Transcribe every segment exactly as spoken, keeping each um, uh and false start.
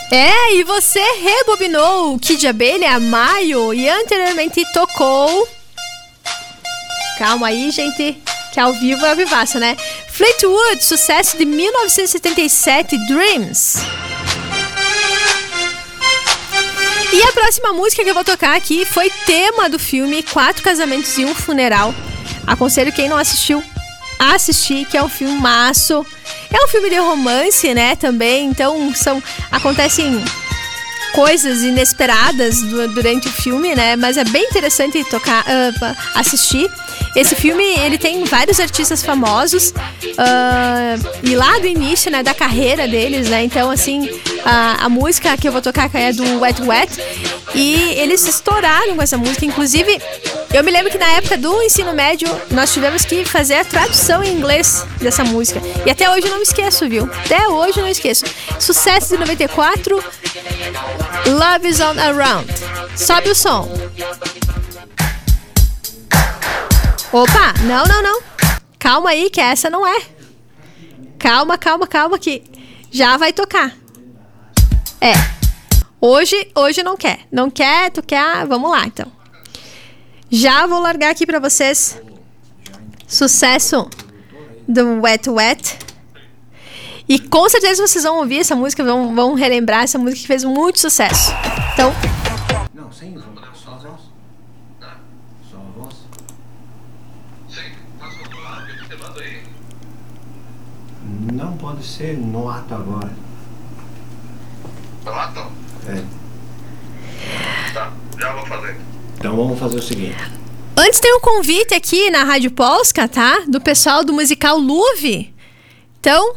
É, e você rebobinou o Kid Abelha, Maio, e anteriormente tocou... Calma aí, gente, que ao vivo é ao vivaço, né? Fleetwood, sucesso de mil novecentos e setenta e sete, Dreams. E a próxima música que eu vou tocar aqui foi tema do filme Quatro Casamentos e um Funeral. Aconselho quem não assistiu a assistir, que é um filmaço. É um filme de romance, né, também. Então, são, acontecem coisas inesperadas do, durante o filme, né? Mas é bem interessante tocar, uh, assistir. Esse filme, ele tem vários artistas famosos. Uh, e lá do início, né, da carreira deles, né? Então, assim, a, a música que eu vou tocar é do Wet Wet. E eles estouraram com essa música. Inclusive, eu me lembro que na época do ensino médio, nós tivemos que fazer a tradução em inglês dessa música. E até hoje eu não me esqueço, viu? Até hoje eu não esqueço. Sucesso de noventa e quatro, Love is on Around. Sobe o som. Opa, não, não, não. Calma aí, que essa não é. Calma, calma, calma, que já vai tocar. É. Hoje, hoje não quer. Não quer, tu quer? Vamos lá, então. Já vou largar aqui pra vocês. Sucesso do Wet Wet. E com certeza vocês vão ouvir essa música, vão, vão relembrar essa música que fez muito sucesso. Então... Não, sem só a voz. Só a voz. Não pode ser no ato agora. No ato? É. Tá, já vou fazer. Então vamos fazer o seguinte. Antes tem um convite aqui na Rádio Polska, tá? Do pessoal do musical Luve. Então...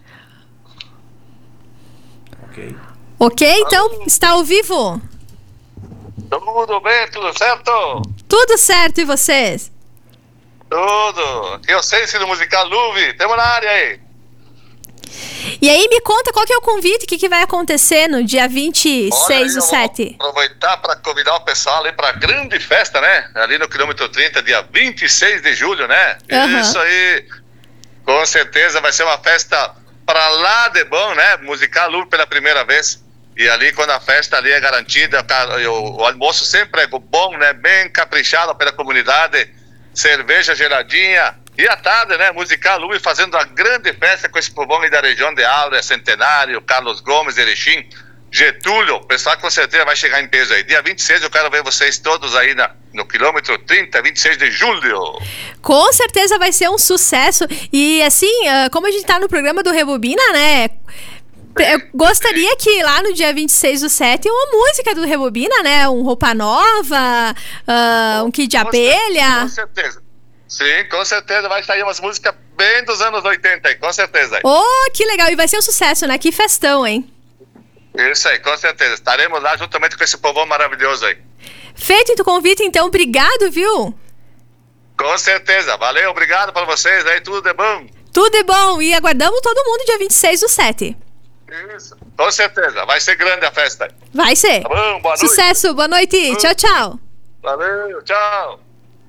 Ok. Ok, então está ao vivo. Tudo bem, tudo certo? Tudo certo, e vocês? Tudo. Eu sei se do musical Luve, temos na área aí. E aí, me conta qual que é o convite, o que, que vai acontecer no dia vinte e seis do sete? Vou aproveitar para convidar o pessoal ali para a grande festa, né? Ali no quilômetro trinta, dia vinte e seis de julho, né? Uhum. Isso aí, com certeza vai ser uma festa para lá de bom, né? Musical Luve pela primeira vez. E ali, quando a festa ali é garantida, o, o almoço sempre é bom, né? Bem caprichado pela comunidade, cerveja geladinha. E à tarde, né, Musical Luve fazendo a grande festa com esse povão aí da região de Áurea, Centenário, Carlos Gomes, Erechim, Getúlio. O pessoal com certeza vai chegar em peso aí. Dia vinte e seis eu quero ver vocês todos aí na, no quilômetro trinta, vinte e seis de julho. Com certeza vai ser um sucesso. E assim, como a gente tá no programa do Rebobina, né, eu gostaria que lá no dia vinte e seis do sete uma música do Rebobina, né, um Roupa Nova, uh, um Kid Abelha. Com certeza. Sim, com certeza vai sair umas músicas bem dos anos oitenta aí, com certeza. Oh, que legal, e vai ser um sucesso, né? Que festão, hein? Isso aí, com certeza. Estaremos lá juntamente com esse povão maravilhoso aí. Feito o convite, então, obrigado, viu? Com certeza, valeu, obrigado para vocês aí, tudo de bom. Tudo de bom, e aguardamos todo mundo dia vinte e seis do sete. Isso, com certeza, vai ser grande a festa. Vai ser. Tá bom, boa noite. Sucesso, boa noite, tchau, tchau. Valeu, tchau.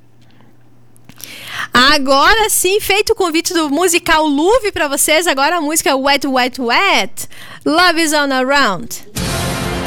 Agora sim, feito o convite do musical Luve pra vocês, agora a música Wet, Wet, Wet, Love is on Around.